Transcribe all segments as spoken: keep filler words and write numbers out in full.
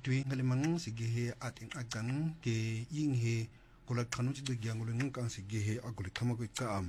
tui ngalimang sige ating agang ke ying he kulat kanu ci deg yang ulen kang sige he agulit kama ko kaam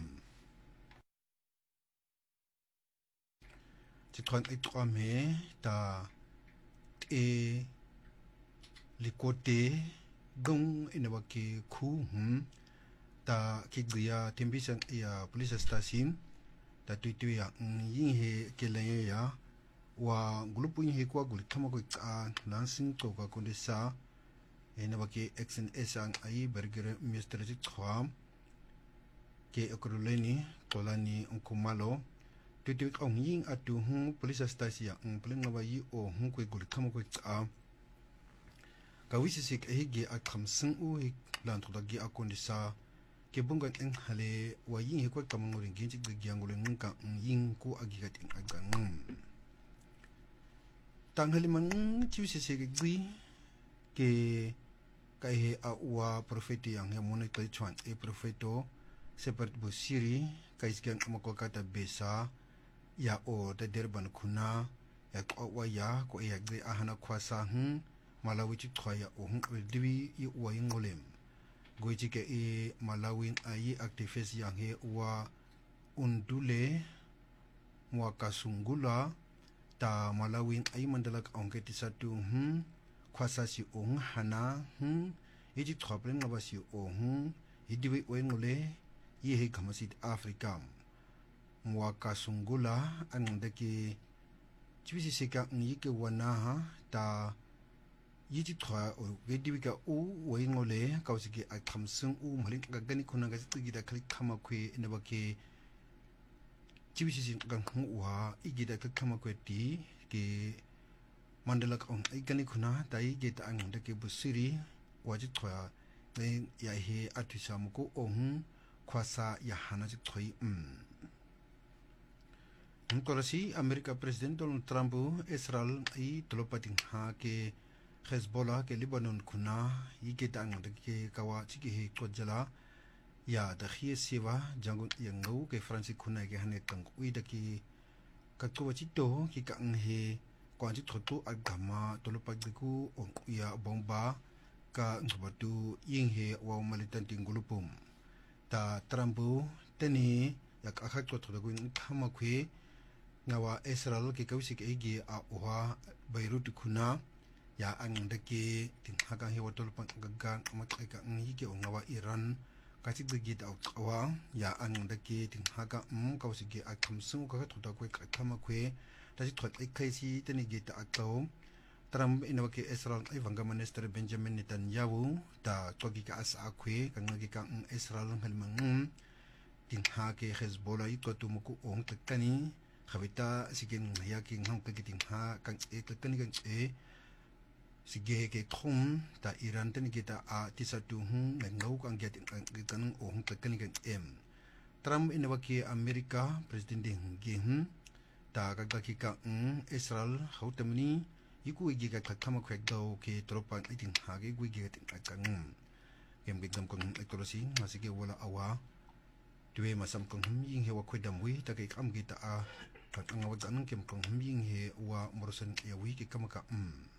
ci twan ay tuam he ta e likote gong inawaki ku hum ta kigria tembisan ya police station ta tui tui ya ying he ke lenye ya wa grupo ying he kwa gulit kama ko ka lansing to ka kondisa ena baki xn esang ai berger mister ci tram ke okruleni tolani onkumalo tui tui ong ying atu hu police station ang plenga ba yi o hu ko gulit kama ko ka ka wisi sik hige akam sing u hik lan to gi akondisa ke bungan eng hale wa yin he kwa kamangurin ginchi de giangulen nka yin ku agigat eng agang tang hale man chiwisi sik gi ke kai he a wa profeti yang he mone kai chuan e profeto separate bu siri kai skan amako kata besa ya o de derban kuna ya ko wa ya ko ya gi ahana kwasa hu Malawi ci khoya o hun diwi i wa yingolem goiti ke e Malawi ai activist yang he wa undule mwa kasungula ta Malawi ai mandalak ongeti satu hm khwasa si ong hana hm e ci khobre ngabasi o hm hidiwi o ngole ye he kamasit Africa mwa kasungula anandake chibisi seka ngike wana ha ta yiti thwa o gediwika u wengole kausiki akhamsung u mhalin ka gani khuna ga tsigida khali khama khwe inabake chibisi kan khu wa igida ka khama khwe ti ke mandala ka on igani khuna tai ge ta ang de ke busiri waji thwa ne ya he atisa mko on khwasa ya hana ji thoi um Nkolasi America President Donald Trump Israel ai tolopating ha ke Hezbollah ke Lebanon kuna yike tang de ke kawa chiki he kojala ya da khie sewa jangun yangu ke Francis kuna ke hane tang ui da ki ka ko chito ki ka he kwa chi thotu agama tolopa de ku on ya bomba ka ngabatu ying he wa malitan tingulupum ta Trump teni ya ka kha to thodu khama khwe ngawa Israel ke kawsi ke igi a wa Beirut kuna ya ang dake tin haga he watol pang gagan amakai ka ngi ke ngawa Iran ka chi digi da wa ya ang dake tin haga um ka usige akham su ka thoda ko ka thama khwe ta chi thot kai si tani ge ta akaw Trump inawake Israel ai wanga minister Benjamin Netanyahu ta togi ka asa khwe ka ngi ka Israel halmang tin ha ke Hezbollah i ko tumuku ong takani khabita sigin ya ki ngam ka tin ha kan e takani kan e sige ke khum ta Iran ten kita a tisatu hu ngau kang get kan o hu takani kan em Trump inawaki America president ding ge hu ta ka ki ka Israel hautamni iku igi ka khama khwek do ke tropan itin ha ge gu ge tin ka ngum em ge gam kong ekolosi masige wala awa tuwe masam kong hum ying he wa khwedam wi ta ke kam ge ta a ka ngawa gan kem kong hum ying he wa morsan ya wi ke kama ka um